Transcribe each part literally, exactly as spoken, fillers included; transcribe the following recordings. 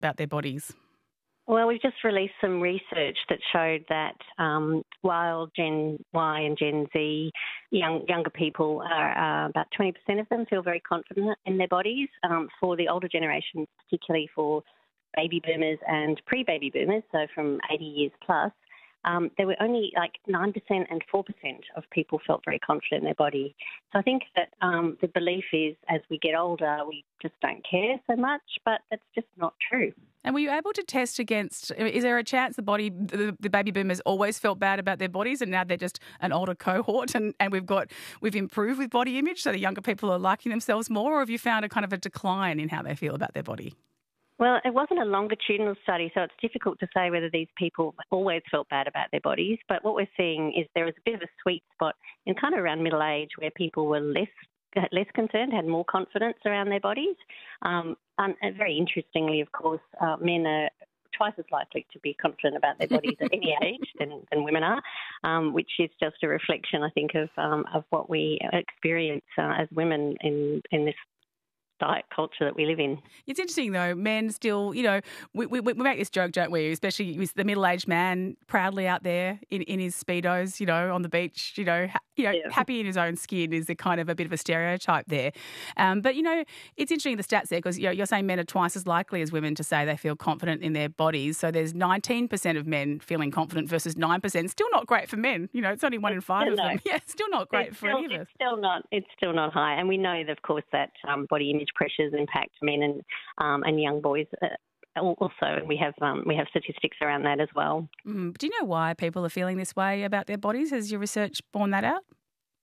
about their bodies? Well, we've just released some research that showed that um, while Gen Y and Gen Z, young, younger people, are uh, about twenty percent of them feel very confident in their bodies. Um, for the older generation, particularly for baby boomers and pre-baby boomers, so from eighty years plus, um, there were only like nine percent and four percent of people felt very confident in their body. So I think that um, the belief is as we get older, we just don't care so much, but that's just not true. And were you able to test against, is there a chance the body, the, the baby boomers always felt bad about their bodies and now they're just an older cohort and, and we've got, we've improved with body image so the younger people are liking themselves more, or have you found a kind of a decline in how they feel about their body? Well, it wasn't a longitudinal study, so it's difficult to say whether these people always felt bad about their bodies. But what we're seeing is there was a bit of a sweet spot in kind of around middle age where people were less less concerned, had more confidence around their bodies. Um, and, and very interestingly, of course, uh, men are twice as likely to be confident about their bodies at any age than, than women are, um, which is just a reflection, I think, of um, of what we experience uh, as women in, in this diet culture that we live in. It's interesting though, men still, you know, we, we, we make this joke, don't we, especially with the middle-aged man proudly out there in, in his Speedos, you know, on the beach, you know, ha- you know, yeah. happy in his own skin is a kind of a bit of a stereotype there. Um, but, you know, it's interesting the stats there because you know, you're saying men are twice as likely as women to say they feel confident in their bodies. So there's nineteen percent of men feeling confident versus nine percent. Still not great for men. You know, it's only one in five of them. Yeah, still not great it's for still, any of us. It's still not, it's still not high. And we know, that, of course, that um, body image pressures impact men and um, and young boys uh, also. We have um, we have statistics around that as well. Mm. Do you know why people are feeling this way about their bodies? Has your research borne that out?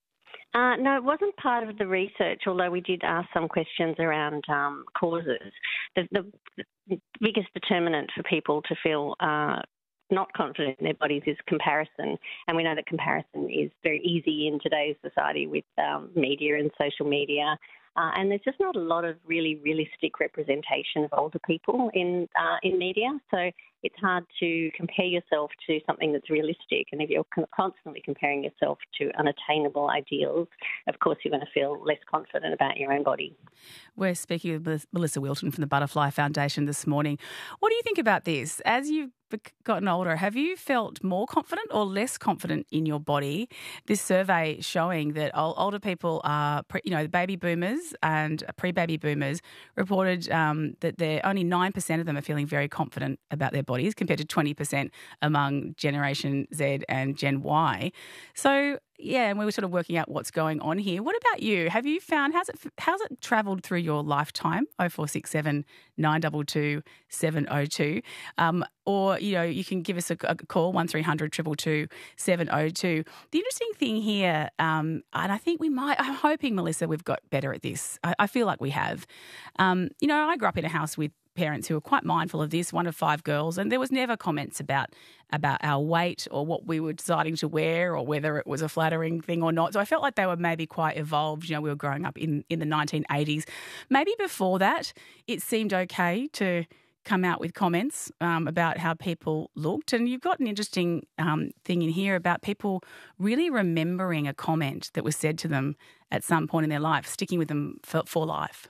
Uh, no, it wasn't part of the research, although we did ask some questions around um, causes. The, the, the biggest determinant for people to feel uh, not confident in their bodies is comparison. And we know that comparison is very easy in today's society with um, media and social media. Uh, and there's just not a lot of really realistic representation of older people in uh, in media. So it's hard to compare yourself to something that's realistic. And if you're constantly comparing yourself to unattainable ideals, of course you're going to feel less confident about your own body. We're speaking with Melissa Wilton from the Butterfly Foundation this morning. What do you think about this? As you've gotten older, have you felt more confident or less confident in your body? This survey showing that older people are, you know, the baby boomers and pre-baby boomers reported um, that they're only nine percent of them are feeling very confident about their bodies compared to twenty percent among Generation Z and Gen Y. So, yeah, and we were sort of working out what's going on here. What about you? Have you found, how's it how's it travelled through your lifetime? oh four six seven, nine two two, seven oh two. Um, or, you know, you can give us a, a call, one three hundred, two two two, seven oh two. The interesting thing here, um, and I think we might, I'm hoping, Melissa, we've got better at this. I, I feel like we have. Um, you know, I grew up in a house with parents who were quite mindful of this, one of five girls, and there was never comments about about our weight or what we were deciding to wear or whether it was a flattering thing or not. So I felt like they were maybe quite evolved. You know, we were growing up in, in the nineteen eighties. Maybe before that, it seemed okay to come out with comments um, about how people looked. And you've got an interesting um, thing in here about people really remembering a comment that was said to them at some point in their life, sticking with them for, for life.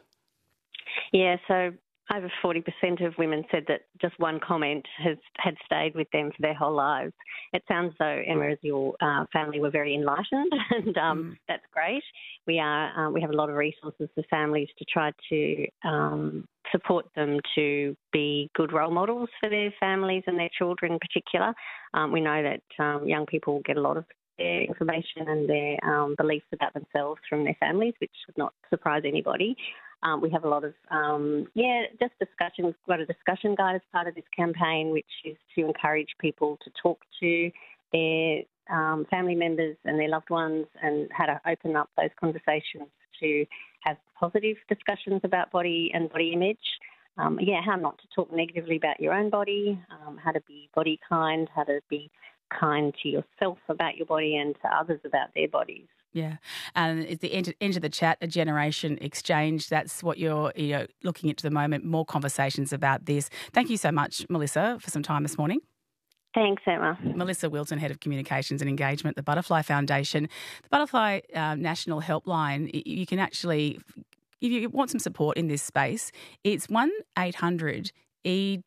Yeah, so over forty percent of women said that just one comment has had stayed with them for their whole lives. It sounds though, Emma, as your uh, family were very enlightened, and um, mm. that's great. We are um, we have a lot of resources for families to try to um, support them to be good role models for their families and their children in particular. Um, we know that um, young people get a lot of their information and their um, beliefs about themselves from their families, which would not surprise anybody. Um, we have a lot of, um, yeah, just discussion. We've got a discussion guide as part of this campaign, which is to encourage people to talk to their um, family members and their loved ones and how to open up those conversations to have positive discussions about body and body image. Um, yeah, how not to talk negatively about your own body, um, how to be body kind, how to be kind to yourself about your body and to others about their bodies. Yeah, and it's the end, end of the chat, a generation exchange. That's what you're you know, looking at the moment, more conversations about this. Thank you so much, Melissa, for some time this morning. Thanks, Emma. Melissa Wilton, Head of Communications and Engagement, the Butterfly Foundation. The Butterfly uh, National Helpline, you can actually, if you want some support in this space, it's one eight hundred E